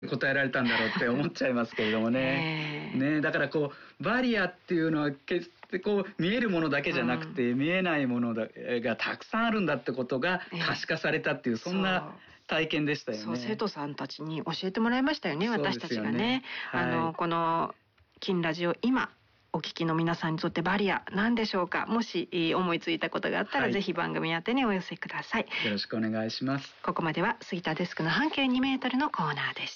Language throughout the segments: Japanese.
答えられたんだろうって思っちゃいますけれどもね。だからこうバリアっていうのは決してこう見えるものだけじゃなくて、見えないものがたくさんあるんだってことが可視化されたっていう、そんな体験でしたよね。 そう、生徒さんたちに教えてもらいましたよね、私たちがね。この金ラジオ今お聞きの皆さんにとってバリア何でしょうか。もし思いついたことがあったら、ぜひ番組宛てにお寄せください。 よろしくお願いします。 ここまでは杉田デスクの半径2メートルのコーナーでした。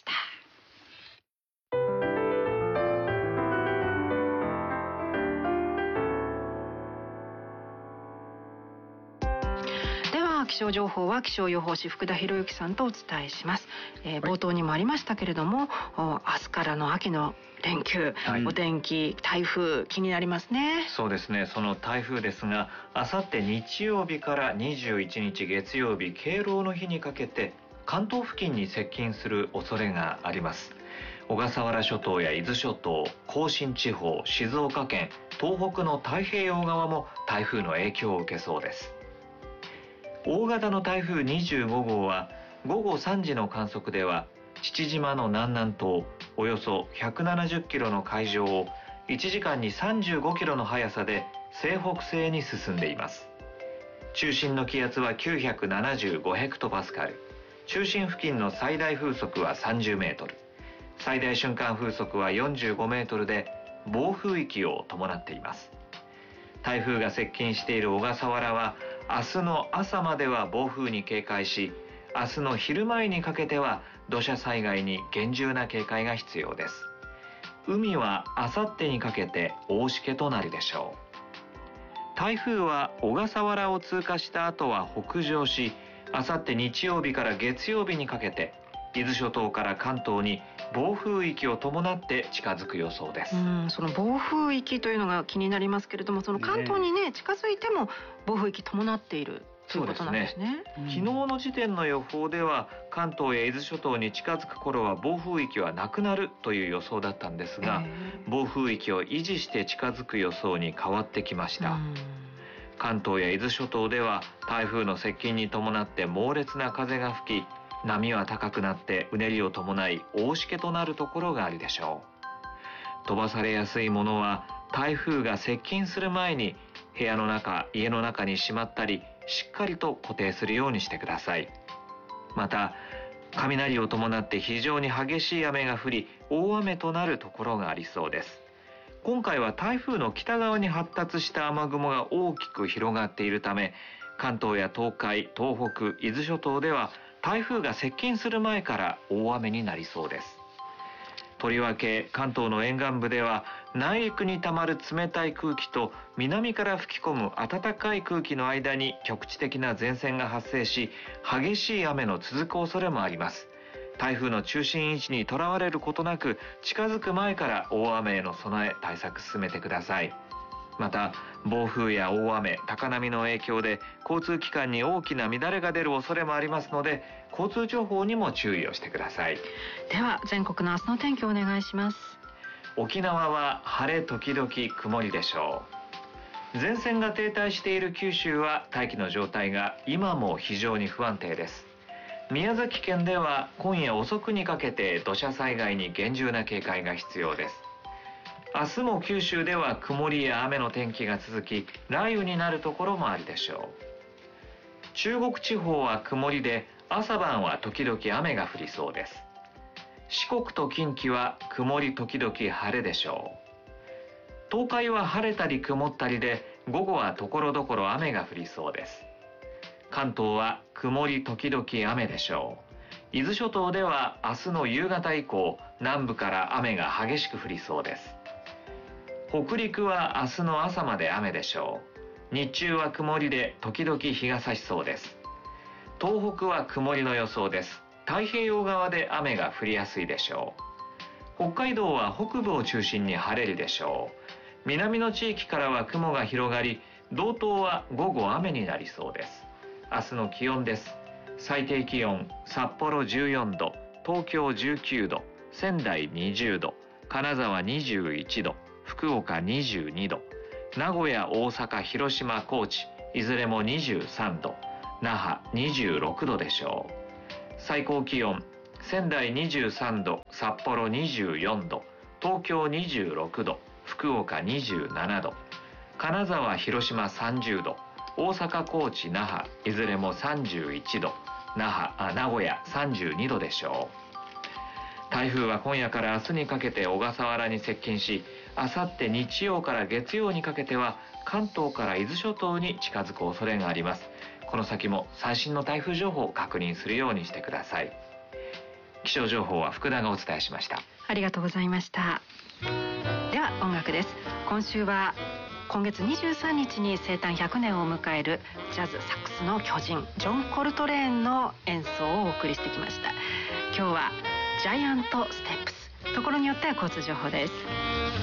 気象情報は気象予報士福田博之さんとお伝えします。冒頭にもありましたけれども、明日からの秋の連休、お天気、台風気になりますね。 そうですね。その台風ですが、あさって日曜日から21日月曜日敬老の日にかけて関東付近に接近する恐れがあります。小笠原諸島や伊豆諸島、甲信地方、静岡県、東北の太平洋側も台風の影響を受けそうです。大型の台風25号は午後3時の観測では父島の南南東およそ170キロの海上を1時間に35キロの速さで西北西に進んでいます。中心の気圧は975ヘクトパスカル、中心付近の最大風速は30メートル、最大瞬間風速は45メートルで暴風域を伴っています。台風が接近している小笠原は明日の朝までは暴風に警戒し、明日の昼前にかけては土砂災害に厳重な警戒が必要です。海はあさってにかけて大しけとなるでしょう。台風は小笠原を通過した後は北上し、あさって日曜日から月曜日にかけて伊豆諸島から関東に暴風域を伴って近づく予想です。 その暴風域というのが気になりますけれども、その関東にね、近づいても暴風域伴っているということなんですね。 昨日の時点の予報では関東や伊豆諸島に近づく頃は暴風域はなくなるという予想だったんですが、暴風域を維持して近づく予想に変わってきました。関東や伊豆諸島では台風の接近に伴って猛烈な風が吹き、波は高くなってうねりを伴い大しけとなるところがあるでしょう。飛ばされやすいものは台風が接近する前に部屋の中、家の中にしまったり、しっかりと固定するようにしてください。また雷を伴って非常に激しい雨が降り、大雨となるところがありそうです。今回は台風の北側に発達した雨雲が大きく広がっているため、関東や東海、東北、伊豆諸島では台風が接近する前から大雨になりそうです。とりわけ関東の沿岸部では内陸にたまる冷たい空気と南から吹き込む暖かい空気の間に局地的な前線が発生し、激しい雨の続く恐れもあります。台風の中心位置にとらわれることなく、近づく前から大雨への備え、対策進めてください。また暴風や大雨、高波の影響で交通機関に大きな乱れが出る恐れもありますので、交通情報にも注意をしてください。 では全国の明日の天気をお願いします。 沖縄は晴れ時々曇りでしょう。前線が停滞している九州は大気の状態が今も非常に不安定です。宮崎県では今夜遅くにかけて土砂災害に厳重な警戒が必要です。明日も九州では曇りや雨の天気が続き、雷雨になるところもあるでしょう。中国地方は曇りで、朝晩は時々雨が降りそうです。四国と近畿は曇り時々晴れでしょう。東海は晴れたり曇ったりで、午後はところどころ雨が降りそうです。関東は曇り時々雨でしょう。伊豆諸島では明日の夕方以降、南部から雨が激しく降りそうです。北陸は明日の朝まで雨でしょう。日中は曇りで時々日が差しそうです。東北は曇りの予想です。太平洋側で雨が降りやすいでしょう。北海道は北部を中心に晴れるでしょう。南の地域からは雲が広がり、道東は午後雨になりそうです。明日の気温です。最低気温、札幌14度、東京19度、仙台20度、金沢21度、福岡22度、名古屋、大阪、広島、高知、いずれも23度、那覇26度でしょう。最高気温、 仙台23度、札幌24度、東京26度、福岡27度、金沢、広島30度、大阪、高知、那覇いずれも31度、名古屋32度でしょう。台風は今夜から明日にかけて小笠原に接近し、あさって日曜から月曜にかけては関東から伊豆諸島に近づく恐れがあります。この先も最新の台風情報を確認するようにしてください。気象情報は福田がお伝えしました。 ありがとうございました。では音楽です。今週は今月23日に生誕100年を迎えるジャズサックスの巨人ジョン・コルトレーンの演奏をお送りしてきました。今日はジャイアントステップス、ところによっては交通情報です。